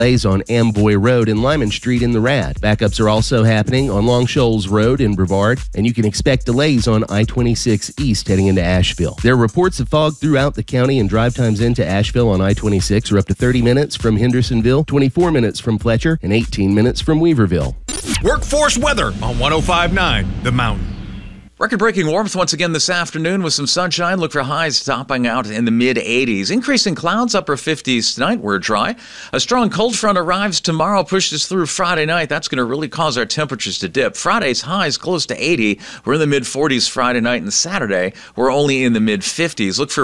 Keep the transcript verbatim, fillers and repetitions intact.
Delays on Amboy Road and Lyman Street in the Rad. Backups are also happening on Long Shoals Road in Brevard, and you can expect delays on I twenty-six East heading into Asheville. There are reports of fog throughout the county, and drive times into Asheville on I twenty-six are up to thirty minutes from Hendersonville, twenty-four minutes from Fletcher, and eighteen minutes from Weaverville. Workforce weather on one oh five point nine The Mountain. Record-breaking warmth once again this afternoon with some sunshine. Look for highs topping out in the mid-eighties. Increasing clouds, upper fifties tonight. We're dry. A strong cold front arrives tomorrow, pushes through Friday night. That's going to really cause our temperatures to dip. Friday's highs close to eighty. We're in the mid-forties Friday night, and Saturday we're only in the mid-fifties. Look for